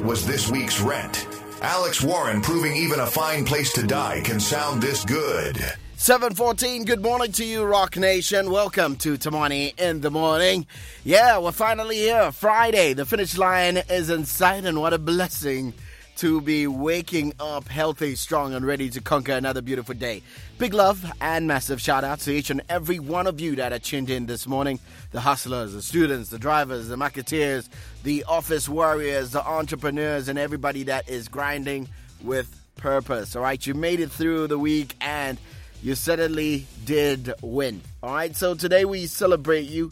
was this week's rent. Alex Warren proving even a fine place to die can sound this good. 7:14, good morning to you, Rock Nation. Welcome to Tamani in the Morning. Yeah, we're finally here. Friday, the finish line is in sight, and what a blessing to be waking up healthy, strong, and ready to conquer another beautiful day. Big love and massive shout out to each and every one of you that are tuned in this morning. The hustlers, the students, the drivers, the marketeers, the office warriors, the entrepreneurs, and everybody that is grinding with purpose. All right, you made it through the week and you certainly did win. All right, so today we celebrate you.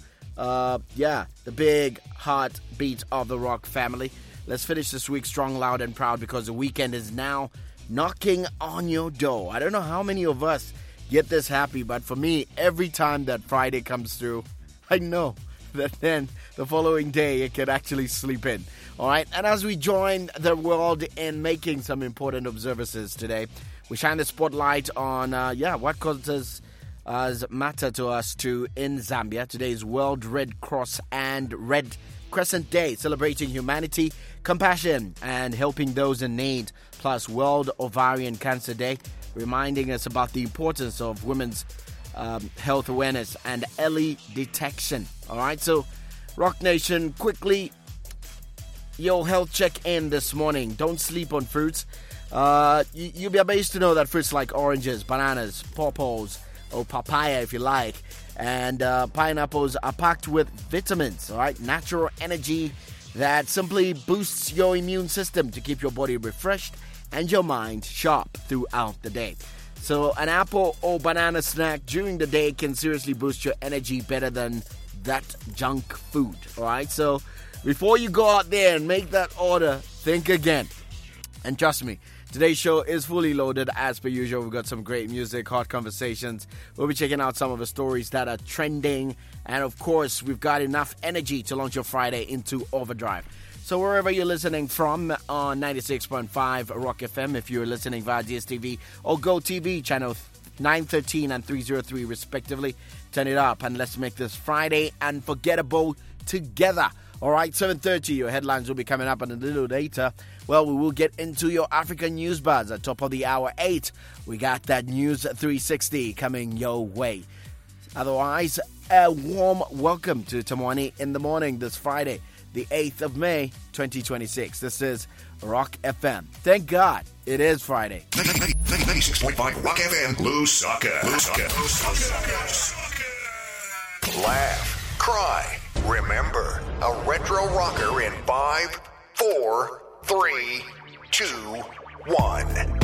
The big heartbeat of the Rock family. Let's finish this week strong, loud, and proud because the weekend is now knocking on your door. I don't know how many of us get this happy, but for me, every time that Friday comes through, I know that then the following day it can actually sleep in. All right, and as we join the world in making some important observances today, we shine the spotlight on what causes matter to us too in Zambia. Today is World Red Cross and Red Crescent Day, celebrating humanity, compassion, and helping those in need. Plus, World Ovarian Cancer Day, reminding us about the importance of women's health awareness and early detection. All right, so Rock Nation, quickly, your health check-in this morning. Don't sleep on fruits. You'll be amazed to know that fruits like oranges, bananas, pawpaws, or papaya if you like, and pineapples are packed with vitamins, all right, natural energy that simply boosts your immune system to keep your body refreshed and your mind sharp throughout the day. So an apple or banana snack during the day can seriously boost your energy better than that junk food, all right? So before you go out there and make that order, think again. And trust me, today's show is fully loaded as per usual. We've got some great music, hot conversations. We'll be checking out some of the stories that are trending. And of course, we've got enough energy to launch your Friday into overdrive. So wherever you're listening from on 96.5 Rock FM, if you're listening via DSTV or Go TV, channel 913 and 303 respectively, turn it up and let's make this Friday unforgettable together. All right, 7:30, your headlines will be coming up, and a little later, well, we will get into your African news buzz at top of the hour 8. We got that News 360 coming your way. Otherwise, a warm welcome to Tamani in the Morning this Friday, the 8th of May, 2026. This is Rock FM. Thank God it is Friday. 96.5 Rock FM, Lusaka. Laugh, cry, remember, a retro rocker in 5, 4, 3, 2, 1.